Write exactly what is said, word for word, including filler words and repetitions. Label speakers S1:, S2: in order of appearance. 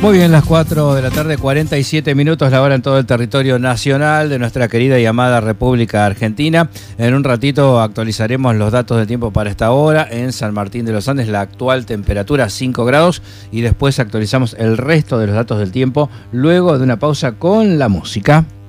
S1: Muy bien, las cuatro de la tarde, cuarenta y siete minutos, la hora en todo el territorio nacional de nuestra querida y amada República Argentina. En un ratito actualizaremos los datos del tiempo para esta hora. En San Martín de los Andes, la actual temperatura cinco grados, y después actualizamos el resto de los datos del tiempo luego de una pausa con la música.